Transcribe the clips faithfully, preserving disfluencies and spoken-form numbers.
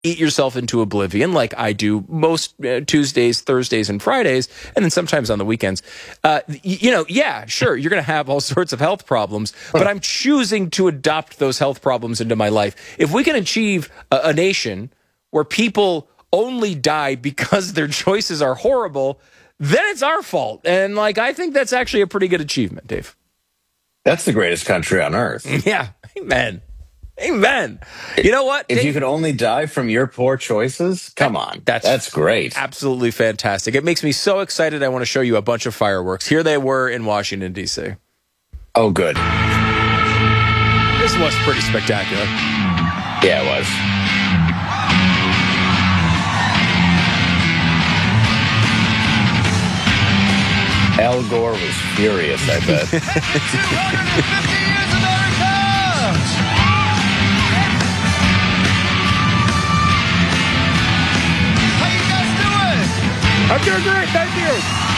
eat yourself into oblivion like I do most uh, Tuesdays, Thursdays, and Fridays, and then sometimes on the weekends, uh, y- you know, yeah, sure, you're going to have all sorts of health problems, but I'm choosing to adopt those health problems into my life. If we can achieve a, a nation where people only die because their choices are horrible, then it's our fault. And, like, I think that's actually a pretty good achievement, Dave. That's the greatest country on earth. Yeah, amen. Amen. You know what? If Dave, you could only die from your poor choices, come on. That's, That's great. Absolutely fantastic. It makes me so excited. I want to show you a bunch of fireworks. Here they were in Washington, D C. Oh, good. This was pretty spectacular. Yeah, it was. Al Gore was furious, I bet. two hundred fifty years America! How you guys doing? I'm doing great. Thank you.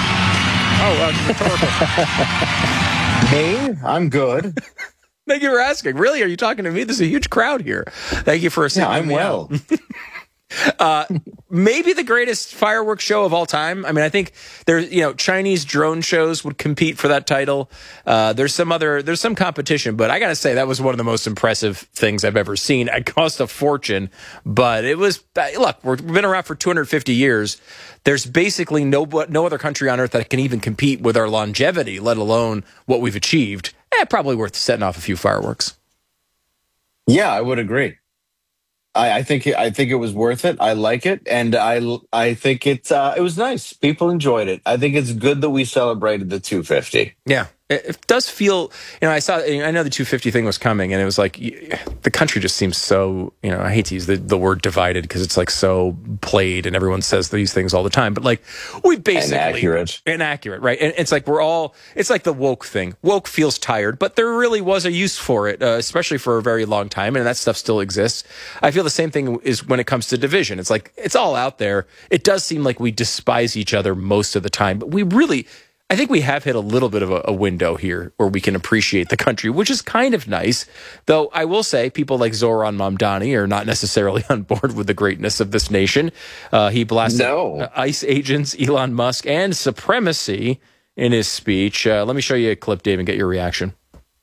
Oh, uh, Me? I'm good. thank you for asking. Really? Are you talking to me? There's a huge crowd here. Thank you for Yeah, singling I'm me well. out. Uh, maybe the greatest fireworks show of all time. I mean, I think there's, you know, Chinese drone shows would compete for that title. Uh, there's some other, there's some competition, but I got to say that was one of the most impressive things I've ever seen. It cost a fortune, but it was, look, we've been around for two hundred fifty years. There's basically no, no other country on earth that can even compete with our longevity, let alone what we've achieved. Eh, probably worth setting off a few fireworks. Yeah, I would agree. I, I think I think it was worth it. I like it, and I I think it's uh, it was nice. People enjoyed it. I think it's good that we celebrated the two fifty. Yeah, it, it does feel, you know, I saw, I know the two fifty thing was coming, and it was like, the country just seems so, you know, I hate to use the, the word divided because it's like so played and everyone says these things all the time, but like, we basically. Inaccurate. Inaccurate, right? And it's like we're all, it's like the woke thing. Woke feels tired, but there really was a use for it, uh, especially for a very long time, and that stuff still exists. I feel the same thing is when it comes to division. It's like, it's all out there. It does seem like we despise each other most of the time, but we really, I think we have hit a little bit of a, a window here where we can appreciate the country, which is kind of nice. Though I will say people like Zoran Mamdani are not necessarily on board with the greatness of this nation. Uh, he blasted No. ICE agents, Elon Musk, and supremacy in his speech. Uh, let me show you a clip, Dave, and get your reaction.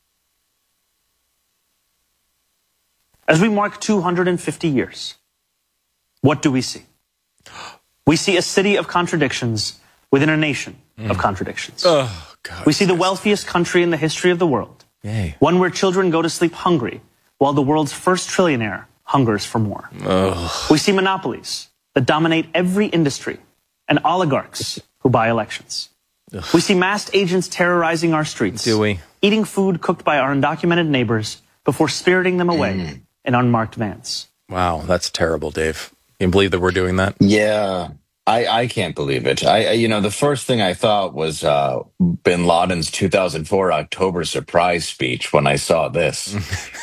As we mark two hundred fifty years, what do we see? We see a city of contradictions within a nation of contradictions. Oh, God. We see the wealthiest country in the history of the world. Yay. One where children go to sleep hungry, while the world's first trillionaire hungers for more. Ugh. We see monopolies that dominate every industry and oligarchs who buy elections. Ugh. We see masked agents terrorizing our streets. Do we? Eating food cooked by our undocumented neighbors before spiriting them away mm. in unmarked vans. Wow, that's terrible, Dave. Can you believe that we're doing that? Yeah. I, I can't believe it. I, you know, the first thing I thought was uh, Bin Laden's two thousand four October surprise speech when I saw this.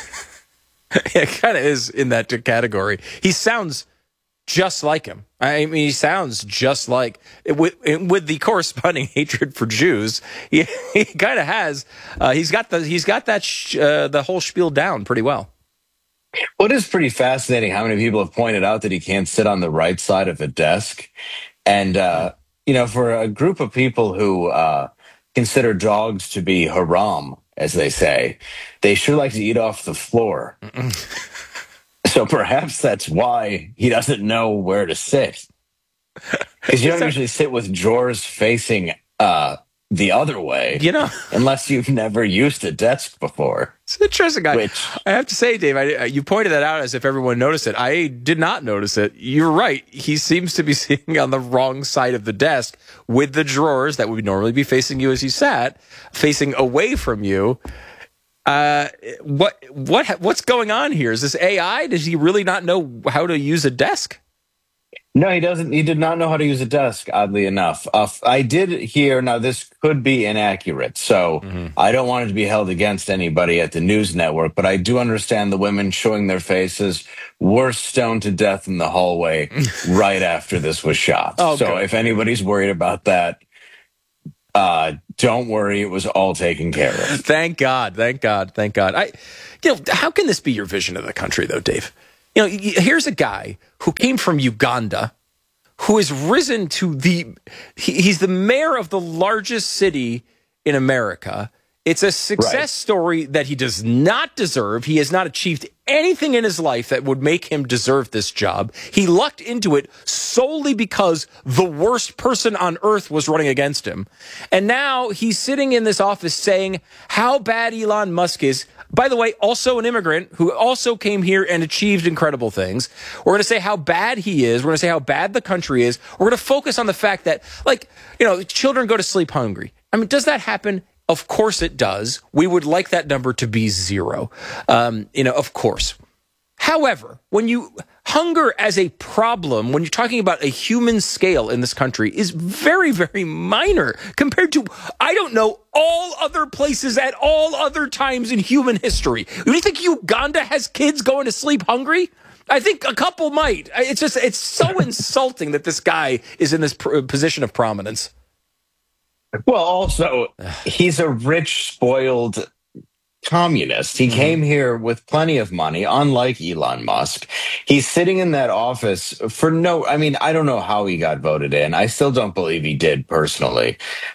It kind of is in that category. He sounds just like him. I mean, he sounds just like, with, with the corresponding hatred for Jews. He, he kind of has. Uh, he's got the he's got that sh- uh, the whole spiel down pretty well. Well, it is pretty fascinating how many people have pointed out that he can't sit on the right side of a desk. And, uh, you know, for a group of people who uh, consider dogs to be haram, as they say, they sure like to eat off the floor. So perhaps that's why he doesn't know where to sit. Because you don't usually sit with drawers facing uh, the other way, you know, unless you've never used a desk before. It's interesting. I, Which, I have to say, Dave, I, you pointed that out as if everyone noticed it. I did not notice it. You're right. He seems to be sitting on the wrong side of the desk with the drawers that would normally be facing you as you sat, facing away from you. Uh, what what what's going on here? Is this A I? Does he really not know how to use a desk? No, he doesn't. He did not know how to use a desk, oddly enough. Uh, I did hear, now this could be inaccurate, so mm-hmm. I don't want it to be held against anybody at the news network, but I do understand the women showing their faces were stoned to death in the hallway right after this was shot. Oh, so good. If anybody's worried about that, uh, don't worry. It was all taken care of. Thank God. Thank God. Thank God. I, you know, how can this be your vision of the country, though, Dave? You know, here's a guy who came from Uganda, who has risen to the, he, he's the mayor of the largest city in America. It's a success right. story that he does not deserve. He has not achieved anything in his life that would make him deserve this job. He lucked into it solely because the worst person on earth was running against him. And now he's sitting in this office saying how bad Elon Musk is. By the way, also an immigrant who also came here and achieved incredible things. We're going to say how bad he is. We're going to say how bad the country is. We're going to focus on the fact that, like, you know, children go to sleep hungry. I mean, does that happen? Of course it does. We would like that number to be zero. Um, you know, of course. However, when you hunger as a problem, when you're talking about a human scale in this country, is very, very minor compared to, I don't know, all other places at all other times in human history. Do you think Uganda has kids going to sleep hungry? I think a couple might. It's just, it's so insulting that this guy is in this pr- position of prominence. Well, also, he's a rich, spoiled communist. He mm-hmm. came here with plenty of money, unlike Elon Musk. He's sitting in that office for no, I mean, I don't know how he got voted in. I still don't believe he did personally.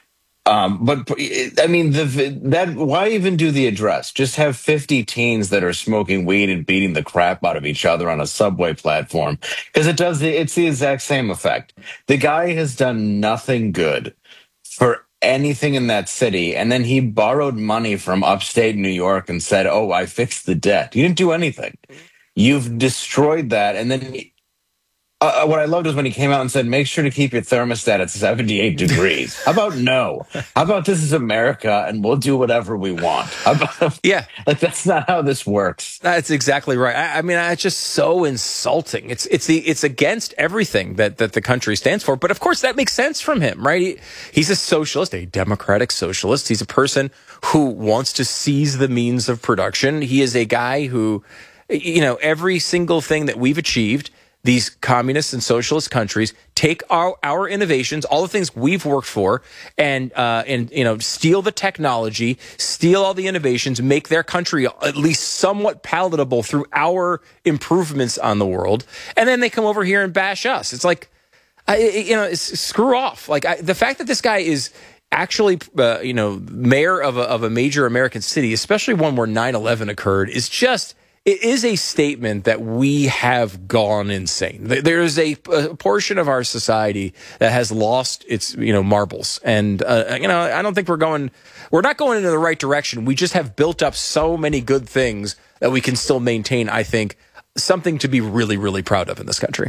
Um, but I mean, the, that, why even do the address? Just have fifty teens that are smoking weed and beating the crap out of each other on a subway platform. Because it does, the, it's the exact same effect. The guy has done nothing good for anything in that city, and then he borrowed money from upstate New York and said, oh, I fixed the debt. You didn't do anything. You've destroyed that. And then he, uh, what I loved was when he came out and said, make sure to keep your thermostat at seventy-eight degrees. How about no? How about this is America and we'll do whatever we want? How about, yeah. Like, that's not how this works. That's exactly right. I, I mean, it's just so insulting. It's it's the it's against everything that, that the country stands for. But of course, that makes sense from him, right? He, he's a socialist, a democratic socialist. He's a person who wants to seize the means of production. He is a guy who, you know, every single thing that we've achieved, these communist and socialist countries take our, our innovations, all the things we've worked for, and uh, and you know steal the technology, steal all the innovations, make their country at least somewhat palatable through our improvements on the world, and then they come over here and bash us. It's like, I, you know, it's, screw off. Like I, the fact that this guy is actually, uh, you know, mayor of a, of a major American city, especially one where nine eleven occurred, is just. It is a statement that we have gone insane. There is a, a portion of our society that has lost its, you know, marbles. And, uh, you know, I don't think we're going, we're not going in the right direction. We just have built up so many good things that we can still maintain, I think, something to be really, really proud of in this country.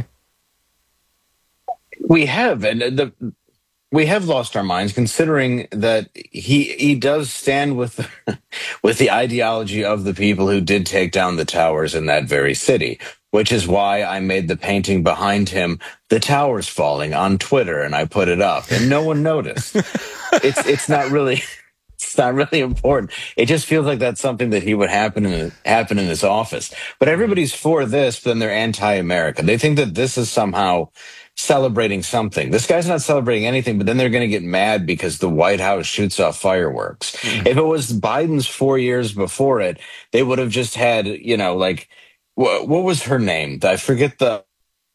We have. And the, we have lost our minds, considering that he he does stand with with the ideology of the people who did take down the towers in that very city, which is why I made the painting behind him, "The Towers Falling," on Twitter, and I put it up, and no one noticed. it's it's not really it's not really important. It just feels like that's something that he would happen in happen in his office. But everybody's for this, but then they're anti-American. They think that this is somehow celebrating something. This guy's not celebrating anything, but then they're going to get mad because the White House shoots off fireworks. Mm-hmm. If it was Biden's four years before it, they would have just had, you know, like, wh- what was her name? I forget the.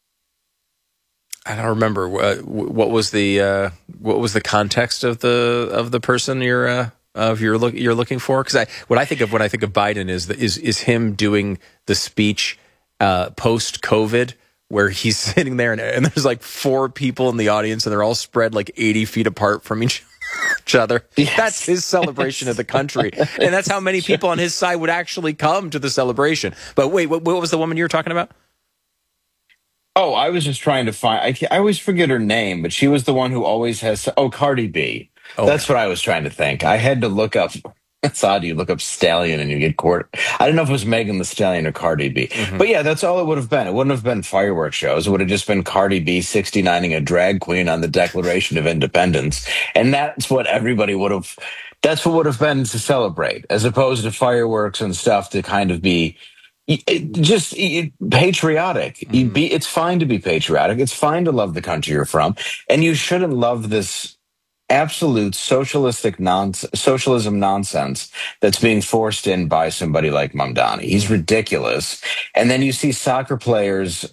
I don't remember what what was the uh, what was the context of the of the person you're uh, of you're look you're looking for, because I what I think of when I think of Biden is the, is is him doing the speech uh, post COVID, where he's sitting there and, and there's like four people in the audience and they're all spread like eighty feet apart from each, each other. Yes. That's his celebration of the country. And that's how many people on his side would actually come to the celebration. But wait, what, what was the woman you were talking about? Oh, I was just trying to find, I, I always forget her name, but she was the one who always has, oh, Cardi B. Oh, that's what I was trying to think. I had to look up. It's odd you look up Stallion and you get court. I don't know if it was Megan Thee Stallion or Cardi B. Mm-hmm. But yeah, that's all it would have been. It wouldn't have been fireworks shows. It would have just been Cardi B sixty-nining a drag queen on the Declaration of Independence. And that's what everybody would have, that's what would have been to celebrate, as opposed to fireworks and stuff to kind of be just patriotic. Mm-hmm. It's fine to be patriotic. It's fine to love the country you're from. And you shouldn't love this absolute socialistic nonsense, socialism nonsense that's being forced in by somebody like Mamdani. He's ridiculous. And then you see soccer players,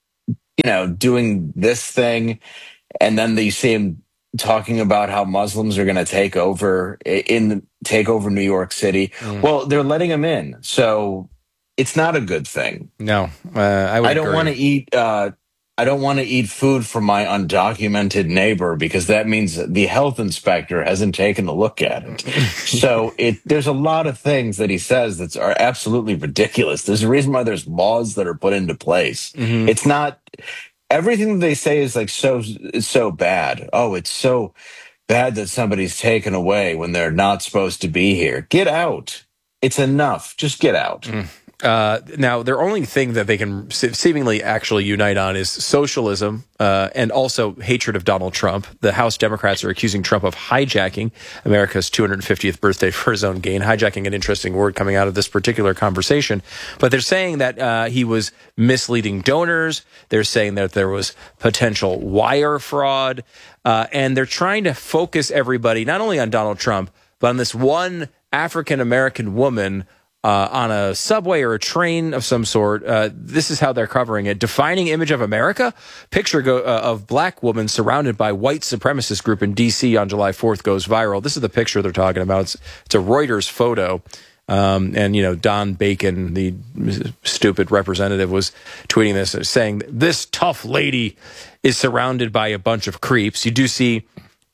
you know, doing this thing, and then you see him talking about how Muslims are going to take over in take over New York City. Mm. Well, they're letting them in, so it's not a good thing. No, uh, I would I don't want to eat. Uh, I don't want to eat food from my undocumented neighbor because that means the health inspector hasn't taken a look at it. So it there's a lot of things that he says that are absolutely ridiculous. There's a reason why there's laws that are put into place. Mm-hmm. It's not everything that they say is like so is so bad. Oh, it's so bad that somebody's taken away when they're not supposed to be here. Get out. It's enough. Just get out. Mm. Uh, now, their only thing that they can seemingly actually unite on is socialism uh, and also hatred of Donald Trump. The House Democrats are accusing Trump of hijacking America's two hundred fiftieth birthday for his own gain. Hijacking, an interesting word coming out of this particular conversation. But they're saying that uh, he was misleading donors. They're saying that there was potential wire fraud. Uh, and they're trying to focus everybody not only on Donald Trump, but on this one African-American woman Uh, on a subway or a train of some sort. Uh, this is how they're covering it. Defining image of America. Picture go, uh, of black woman surrounded by white supremacist group in D C on July fourth goes viral. This is the picture they're talking about. It's, it's a Reuters photo. Um, and, you know, Don Bacon, the stupid representative, was tweeting this, saying this tough lady is surrounded by a bunch of creeps. You do see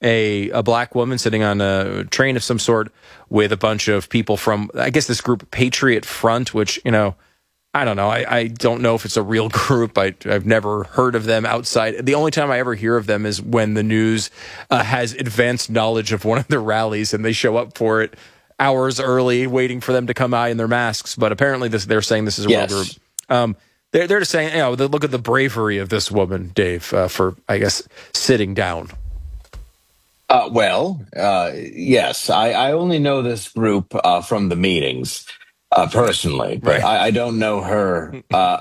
a a black woman sitting on a train of some sort with a bunch of people from, I guess, this group Patriot Front, which, you know, I don't know. I, I don't know if it's a real group. I, I've never heard of them outside. The only time I ever hear of them is when the news uh, has advanced knowledge of one of their rallies and they show up for it hours early, waiting for them to come by in their masks. But apparently this, they're saying this is a yes. real group. Um, they're, they're just saying, you know, look at the bravery of this woman, Dave, uh, for, I guess, sitting down. Uh, well, uh, yes, I, I only know this group uh, from the meetings uh, personally, but right. I, I don't know her. Uh,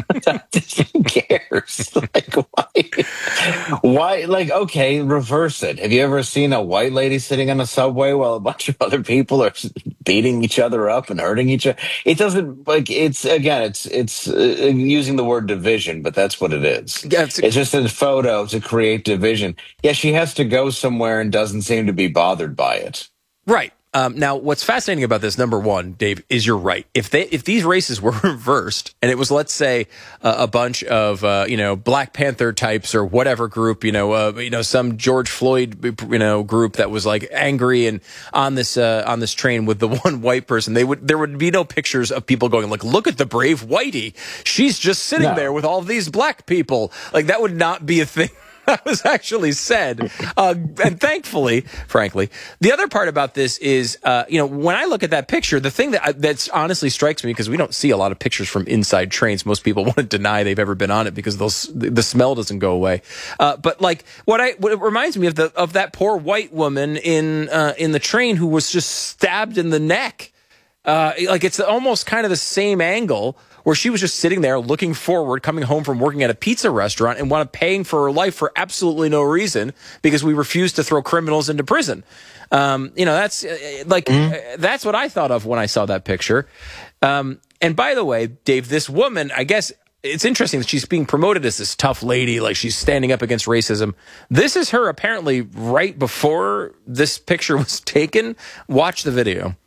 who cares? Like, why? Why? Like, okay, reverse it. Have you ever seen a white lady sitting on a subway while a bunch of other people are beating each other up and hurting each other? It doesn't, like, it's, again, it's it's uh, using the word division, but that's what it is. Yeah, it's, a- it's just a photo to create division. Yeah, she has to go somewhere and doesn't seem to be bothered by it. Right. Um, now, what's fascinating about this, number one, Dave, is you're right. If they, if these races were reversed, and it was, let's say, uh, a bunch of, uh, you know, Black Panther types or whatever group, you know, uh, you know, some George Floyd, you know, group that was like angry and on this, uh, on this train with the one white person, they would, there would be no pictures of people going like, look at the brave whitey. She's just sitting no. there with all these black people. Like, that would not be a thing. That was actually said. Uh, and thankfully, frankly, the other part about this is, uh, you know, when I look at that picture, the thing that that's honestly strikes me, because we don't see a lot of pictures from inside trains. Most people want to deny they've ever been on it because those, the smell doesn't go away. Uh, but like what I, what it reminds me of the, of that poor white woman in, uh, in the train who was just stabbed in the neck. Uh, like it's almost kind of the same angle where she was just sitting there looking forward, coming home from working at a pizza restaurant and wanted paying for her life for absolutely no reason because we refused to throw criminals into prison. Um, you know, that's uh, like, mm-hmm. uh, that's what I thought of when I saw that picture. Um, and by the way, Dave, this woman, I guess it's interesting that she's being promoted as this tough lady, like she's standing up against racism. This is her apparently right before this picture was taken. Watch the video.